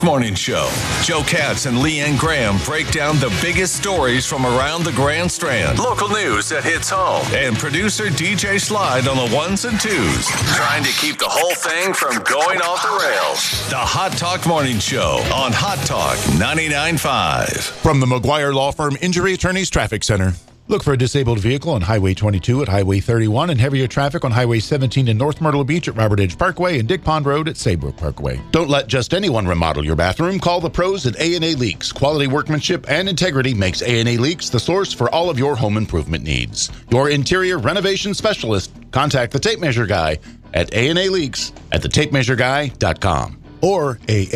Morning Show. Joe Katz and Leanne Graham break down the biggest stories from around the Grand Strand. Local news that hits home. And producer DJ Slide on the ones and twos. Trying to keep the whole thing from going off the rails. The Hot Talk Morning Show on Hot Talk 99.5. From the McGuire Law Firm Injury Attorneys Traffic Center. Look for a disabled vehicle on Highway 22 at Highway 31 and heavier traffic on Highway 17 in North Myrtle Beach at Robert Edge Parkway and Dick Pond Road at Saybrook Parkway. Don't let just anyone remodel your bathroom. Call the pros at A&A Leaks. Quality workmanship and integrity makes A&A Leaks the source for all of your home improvement needs. Your interior renovation specialist. Contact the Tape Measure Guy at A&A Leaks at thetapemeasureguy.com or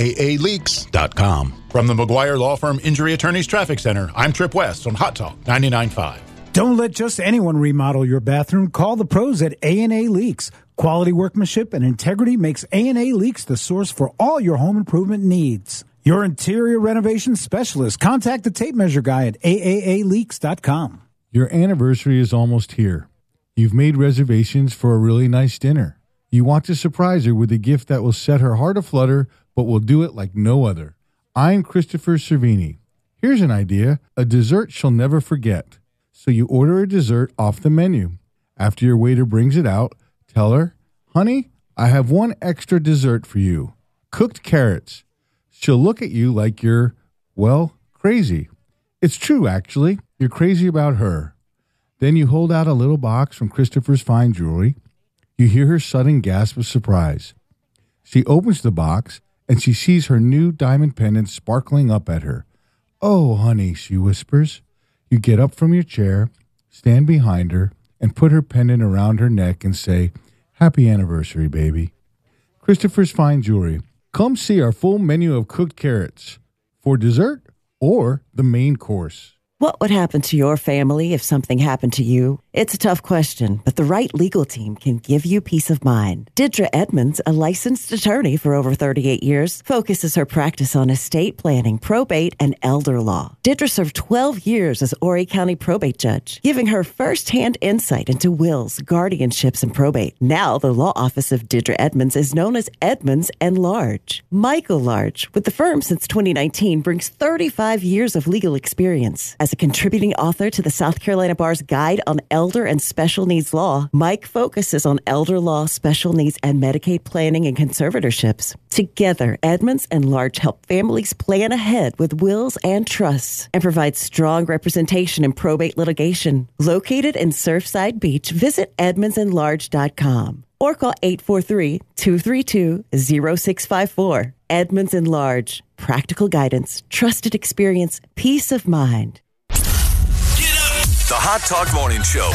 AAAleaks.com. From the McGuire Law Firm Injury Attorneys Traffic Center, I'm Trip West on Hot Talk 99.5. Don't let just anyone remodel your bathroom. Call the pros at A&A Leaks. Quality workmanship and integrity makes A&A Leaks the source for all your home improvement needs. Your interior renovation specialist. Contact the Tape Measure Guy at AAAleaks.com. Your anniversary is almost here. You've made reservations for a really nice dinner. You want to surprise her with a gift that will set her heart aflutter, but will do it like no other. I'm Christopher Cervini. Here's an idea, a dessert she'll never forget. So you order a dessert off the menu. After your waiter brings it out, tell her, honey, I have one extra dessert for you. Cooked carrots. She'll look at you like you're, well, crazy. It's true, actually. You're crazy about her. Then you hold out a little box from Christopher's Fine Jewelry. You hear her sudden gasp of surprise. She opens the box, and she sees her new diamond pendant sparkling up at her. Oh, honey, she whispers. You get up from your chair, stand behind her, and put her pendant around her neck and say, Happy anniversary, baby. Christopher's Fine Jewelry. Come see our full menu of cooked carrots for dessert or the main course. What would happen to your family if something happened to you? It's a tough question, but the right legal team can give you peace of mind. Didra Edmonds, a licensed attorney for over 38 years, focuses her practice on estate planning, probate, and elder law. Didra served 12 years as Horry County probate judge, giving her firsthand insight into wills, guardianships, and probate. Now, the law office of Didra Edmonds is known as Edmonds and Large. Michael Large, with the firm since 2019, brings 35 years of legal experience. As a contributing author to the South Carolina Bar's Guide on Elder and Special Needs Law, Mike focuses on elder law, special needs, and Medicaid planning and conservatorships. Together, Edmonds and Large help families plan ahead with wills and trusts and provide strong representation in probate litigation. Located in Surfside Beach, visit edmondsandlarge.com or call 843-232-0654. Edmonds and Large. Practical guidance, trusted experience, peace of mind. The Hot Talk Morning Show.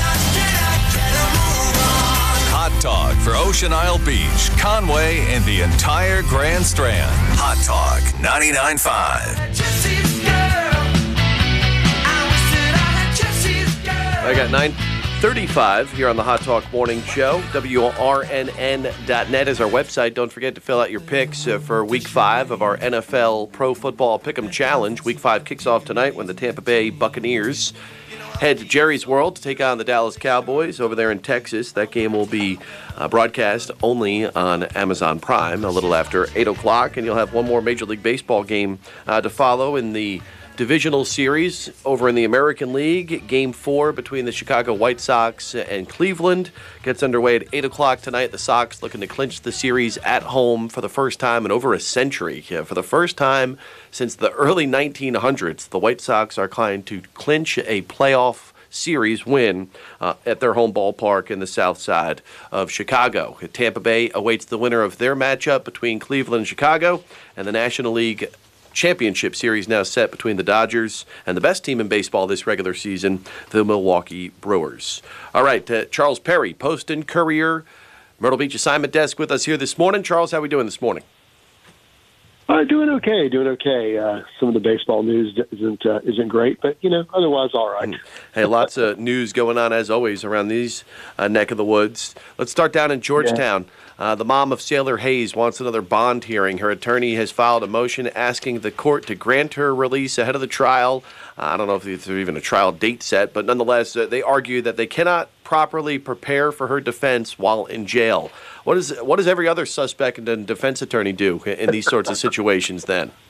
Hot Talk for Ocean Isle Beach, Conway, and the entire Grand Strand. Hot Talk 99.5. I got 9:35 here on the Hot Talk Morning Show. WRNN.net is our website. Don't forget to fill out your picks for Week 5 of our NFL Pro Football Pick'em Challenge. Week 5 kicks off tonight when the Tampa Bay Buccaneers head to Jerry's World to take on the Dallas Cowboys over there in Texas. That game will be broadcast only on Amazon Prime a little after 8 o'clock, and you'll have one more Major League Baseball game to follow in the divisional series over in the American League. Game 4 between the Chicago White Sox and Cleveland gets underway at 8 o'clock tonight. The Sox looking to clinch the series at home for the first time in over a century. For the first time since the early 1900s, the White Sox are trying to clinch a playoff series win at their home ballpark in the south side of Chicago. Tampa Bay awaits the winner of their matchup between Cleveland and Chicago, and the National League Championship Series now set between the Dodgers and the best team in baseball this regular season, the Milwaukee Brewers. All right, Charles Perry, Post and Courier, Myrtle Beach assignment desk with us here this morning. Charles, how are we doing this morning? Doing okay. Some of the baseball news isn't great, but, otherwise all right. Hey, lots of news going on, as always, around these neck of the woods. Let's start down in Georgetown. Yeah. The mom of Sailor Hayes wants another bond hearing. Her attorney has filed a motion asking the court to grant her release ahead of the trial. I don't know if there's even a trial date set, but nonetheless, they argue that they cannot properly prepare for her defense while in jail. What does every other suspect and defense attorney do in these sorts of situations then?